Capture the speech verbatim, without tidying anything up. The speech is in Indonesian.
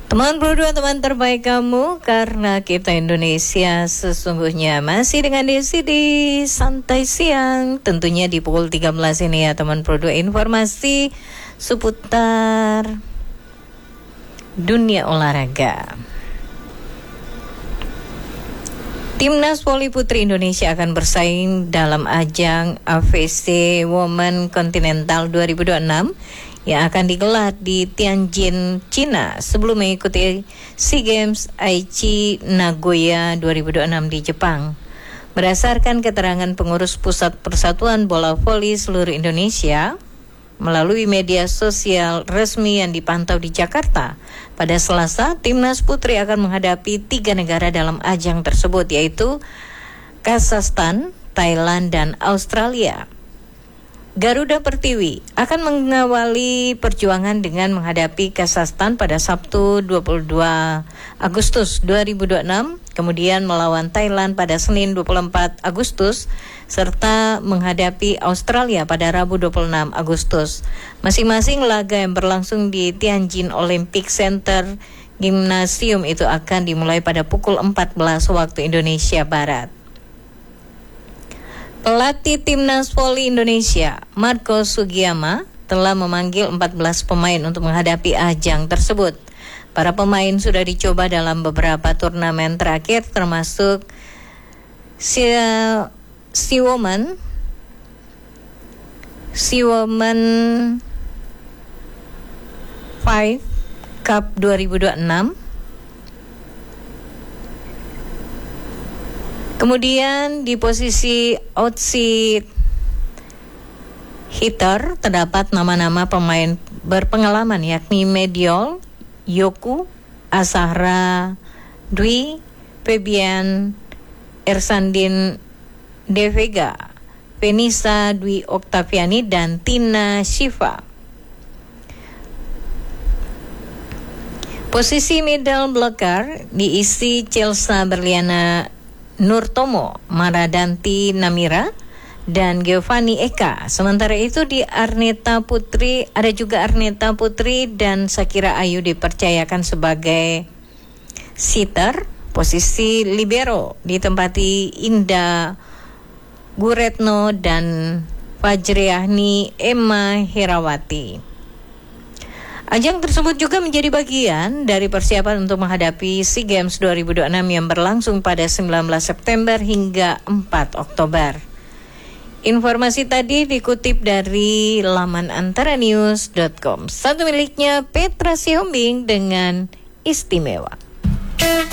Teman berdua, teman terbaik kamu, karena kita Indonesia sesungguhnya masih dengan Desi di Santai Siang. Tentunya di pukul tiga belas ini ya teman berdua, informasi seputar dunia olahraga. Timnas Voli Putri Indonesia akan bersaing dalam ajang A V C Women Continental dua ribu dua puluh enam yang akan digelar di Tianjin, Cina sebelum mengikuti SEA Games Aichi Nagoya dua ribu dua puluh enam di Jepang. Berdasarkan keterangan pengurus Pusat Persatuan Bola Voli seluruh Indonesia melalui media sosial resmi yang dipantau di Jakarta, pada Selasa, Timnas Putri akan menghadapi tiga negara dalam ajang tersebut, yaitu Kazakhstan, Thailand, dan Australia. Garuda Pertiwi akan mengawali perjuangan dengan menghadapi Kazakhstan pada Sabtu dua puluh dua Agustus dua ribu dua puluh enam, kemudian melawan Thailand pada Senin dua puluh empat Agustus, serta menghadapi Australia pada Rabu dua puluh enam Agustus. Masing-masing laga yang berlangsung di Tianjin Olympic Center Gymnasium itu akan dimulai pada pukul empat belas waktu Indonesia Barat. Pelatih Timnas Voli Indonesia, Marco Sugiyama, telah memanggil empat belas pemain untuk menghadapi ajang tersebut. Para pemain sudah dicoba dalam beberapa turnamen terakhir, termasuk SEA Women, SEA Women lima Cup dua ribu dua puluh enam. Kemudian di posisi outside hitter terdapat nama-nama pemain berpengalaman, yakni Mediol, Yoku, Azahra Dwi, Febian Ersandin De Vega, Venisa Dwi Oktaviani, dan Tina Shiva. Posisi middle blocker diisi Chelsea Berliana Nurtomo, Maradanti Namira, dan Giovanni Eka. Sementara itu di Arneta Putri, ada juga Arneta Putri dan Sakira Ayu dipercayakan sebagai sitter. Posisi libero ditempati Indah Guretno dan Fajriahni Emma Herawati. Ajang tersebut juga menjadi bagian dari persiapan untuk menghadapi SEA Games dua ribu dua puluh enam yang berlangsung pada sembilan belas September hingga empat Oktober. Informasi tadi dikutip dari laman antara news dot com. Satu miliknya Petra Sihombing dengan Istimewa.